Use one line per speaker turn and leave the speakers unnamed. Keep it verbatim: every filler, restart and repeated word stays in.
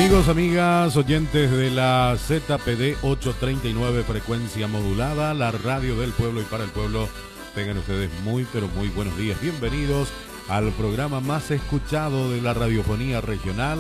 Amigos, amigas, oyentes de la Z P D ochocientos treinta y nueve frecuencia modulada, la radio del pueblo y para el pueblo, tengan ustedes muy pero muy buenos días. Bienvenidos al programa más escuchado de la radiofonía regional.